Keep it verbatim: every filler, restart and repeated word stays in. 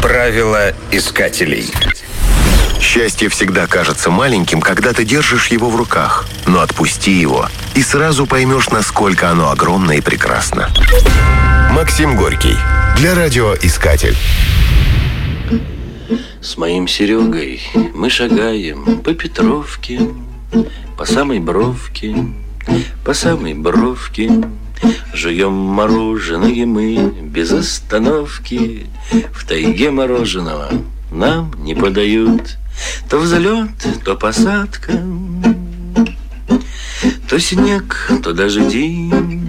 Правила искателей. Счастье всегда кажется маленьким, когда ты держишь его в руках. Но отпусти его, и сразу поймешь, насколько оно огромно и прекрасно. Максим Горький. Для радиоискатель. С моим Серегой мы шагаем по Петровке, по самой бровке, по самой бровке. Жуем мороженое мы без остановки. В тайге мороженого нам не подают. То взлет, то посадка, то снег, то дожди.